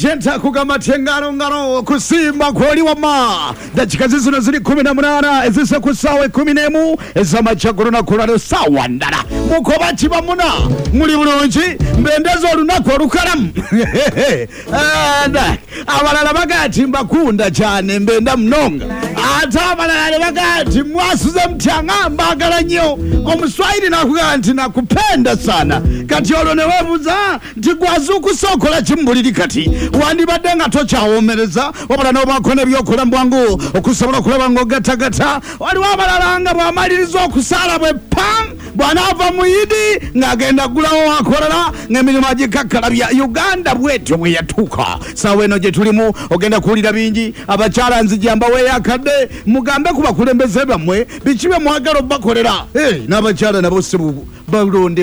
Jenta kugama ngaro kusimba kwoli wama dakika zino ziri 18 ezise kusawe 11 ezamachaguru na kuralo sawa ndala muko bachi bamuna muri bulungi mbendezo olunako olukalamu abalala bagati mbakunda cyane mbenda mnonga ata abalala bagati mwasuze mtyanga mbagala nnyo omuswahili nakuga nti nakupenda sana kati olone webuza nti gwazuku sokola kimbuliri kati wandi badenga tochawomereza wabala no bakone byokola mbwangu okusobola kulaba ngo gatagata wali wabalalanga bwamalirizo okusala bwe pam bwana ava muyidi ngagenda gulawo akolala ng'emirimu agikakala bya Uganda bwetyo bwe yatuka sawe no je tulimu ogenda kuulira bingi abakyala nzijamba we yakadde mugambe kuba kulembeze bamwe bikibe mwagalo bakolera n'abakyala nabo sibu balonde